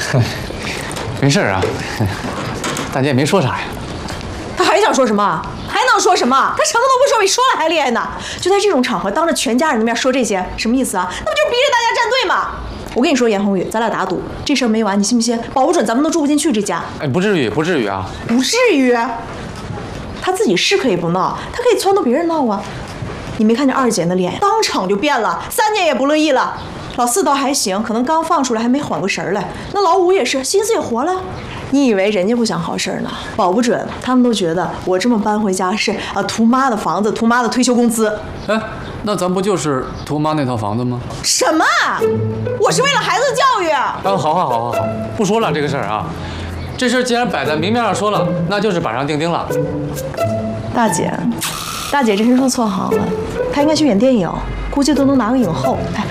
没事啊，大姐也没说啥呀。 他还想说什么？还能说什么？他什么都不说，比说了还厉害呢！就在这种场合，当着全家人的面说这些，什么意思啊？那不就是逼着大家站队吗？我跟你说，严宏宇，咱俩打赌，这事儿没完，你信不信？保不准咱们都住不进去这家。 哎，不至于，不至于啊。 不至于。他自己是可以不闹，他可以撺掇别人闹啊。你没看见二姐那脸，当场就变了，三姐也不乐意了。老四倒还行，可能刚放出来还没缓过神来。那老五也是，心思也活了。你以为人家不想好事呢？保不准他们都觉得我这么搬回家是图妈的房子，图妈的退休工资。 哎，那咱不就是图妈那套房子吗？ 什么？我是为了孩子的教育。 好，不说了这个事儿啊。这事儿既然摆在明面上说了，那就是板上钉钉了。 大姐真是入错行了，她应该去演电影，估计都能拿个影后。哎。